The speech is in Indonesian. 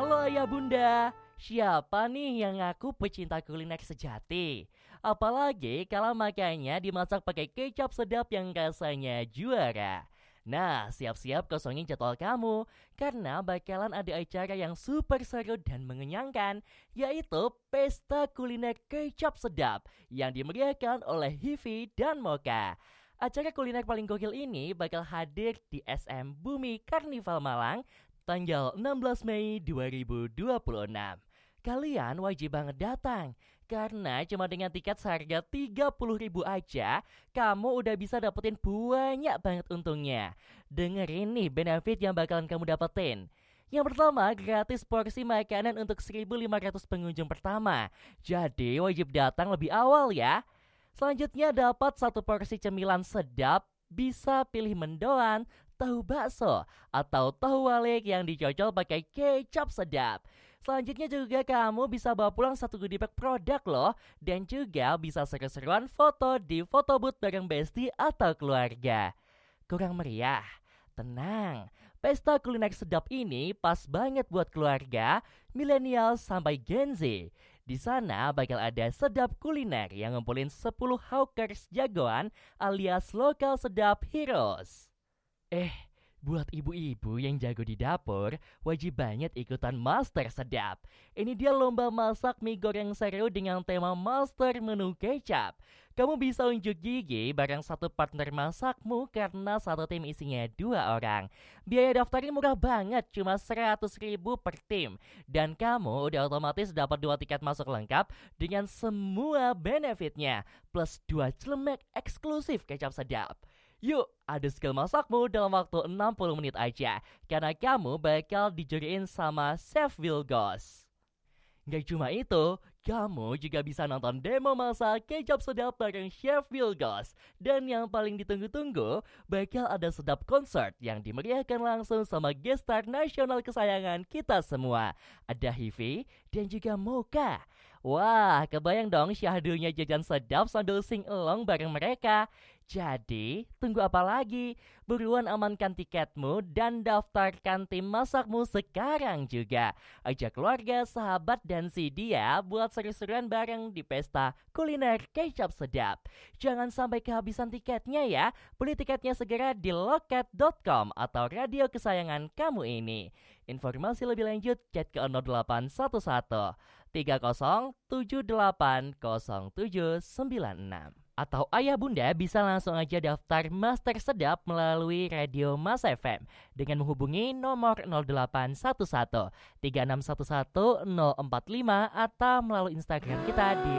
Halo ayah bunda, siapa nih yang ngaku pecinta kuliner sejati? Apalagi kalau makannya dimasak pakai kecap sedap yang rasanya juara. Nah, siap-siap kosongin jadwal kamu, karena bakalan ada acara yang super seru dan mengenyangkan, yaitu Pesta Kuliner Kecap Sedap yang dimeriahkan oleh Hivi dan Mocha. Acara kuliner paling gokil ini bakal hadir di SM Bumi Karnival Malang tanggal 16 Mei 2026. Kalian wajib banget datang, karena cuma dengan tiket seharga 30.000 aja, kamu udah bisa dapetin banyak banget untungnya. Dengerin nih benefit yang bakalan kamu dapetin. Yang pertama, gratis porsi makanan untuk 1.500 pengunjung pertama. Jadi wajib datang lebih awal ya. Selanjutnya dapat satu porsi cemilan sedap, bisa pilih mendoan, tahu bakso, atau tahu walik yang dicocol pakai kecap sedap. Selanjutnya juga kamu bisa bawa pulang satu goodie bag produk loh. Dan juga bisa seru-seruan foto di photo booth bareng bestie atau keluarga. Kurang meriah? Tenang, pesta kuliner sedap ini pas banget buat keluarga, milenial sampai Gen Z. Di sana bakal ada sedap kuliner yang ngumpulin 10 hawkers jagoan alias lokal sedap heroes. Buat ibu-ibu yang jago di dapur, wajib banget ikutan Master Sedap. Ini dia lomba masak mie goreng seru dengan tema Master Menu Kecap. Kamu bisa unjuk gigi bareng satu partner masakmu karena satu tim isinya 2 orang. Biaya daftarnya murah banget, cuma 100.000 per tim. Dan kamu udah otomatis dapat 2 tiket masuk lengkap dengan semua benefitnya. Plus 2 celemek eksklusif kecap sedap. Yuk, adu skill masakmu dalam waktu 60 menit aja, karena kamu bakal dijuriin sama Chef Wilgos. Gak cuma itu, kamu juga bisa nonton demo masak kecap sedap bareng Chef Wilgos. Dan yang paling ditunggu-tunggu, bakal ada sedap konser yang dimeriahkan langsung sama guest star nasional kesayangan kita semua. Ada Hivi dan juga Mocha. Wah, kebayang dong syahdunya jajan sedap sambil sing along bareng mereka. Jadi, tunggu apa lagi? Buruan amankan tiketmu dan daftarkan tim masakmu sekarang juga. Ajak keluarga, sahabat, dan si dia buat seru-seruan bareng di pesta kuliner kecap sedap. Jangan sampai kehabisan tiketnya ya. Beli tiketnya segera di loket.com atau radio kesayangan kamu ini. Informasi lebih lanjut chat ke 0811 30780796. Atau ayah bunda bisa langsung aja daftar Master Sedap melalui Radio Mas FM dengan menghubungi nomor 0811 3611 045 atau melalui Instagram kita di